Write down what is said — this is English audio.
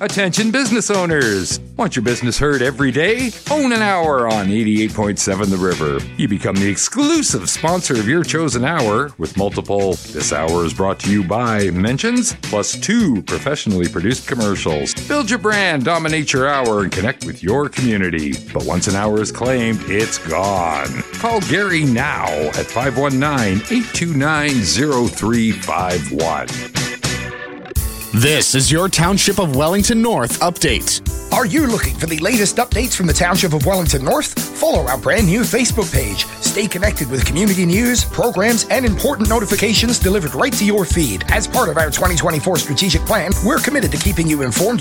Attention business owners! Want your business heard every day? Own an hour on 88.7 The River. You become the exclusive sponsor of your chosen hour with multiple "This hour is brought to you by" mentions, plus 2 professionally produced commercials. Build your brand, dominate your hour, and connect with your community. But once an hour is claimed, it's gone. Call Gary now at 519-829-0351. This is your Township of Wellington North update. Are you looking for the latest updates from the Township of Wellington North? Follow our brand new Facebook page. Stay connected with community news, programs, and important notifications delivered right to your feed. As part of our 2024 strategic plan, we're committed to keeping you informed